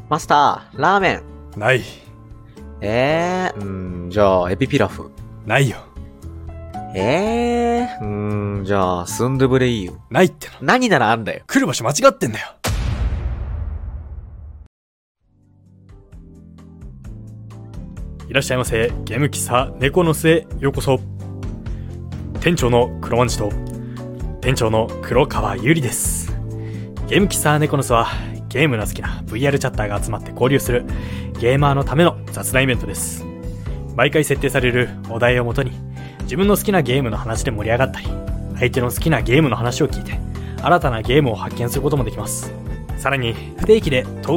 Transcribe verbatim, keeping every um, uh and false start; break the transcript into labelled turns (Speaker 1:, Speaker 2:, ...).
Speaker 1: マスター、ラーメン。
Speaker 2: ない。
Speaker 1: えー、うーん、じゃあ、エビピラフ。
Speaker 2: ないよ。
Speaker 1: えー、うーん、じゃあ、スンドゥブレイユ。
Speaker 2: ないっての。
Speaker 1: 何ならあんだよ。
Speaker 2: 来る場所間違ってんだよ。いらっしゃいませ。ゲーム喫茶猫の巣へようこそ。店長の黒万次と店長の黒川ゆりです。ゲーム喫茶猫の巣はゲームの好きな ブイアール チャッターが集まって交流するゲーマーのための雑談イベントです。毎回設定されるお題をもとに自分の好きなゲームの話で盛り上がったり、相手の好きなゲームの話を聞いて新たなゲームを発見することもできます。さらに不定期でトーク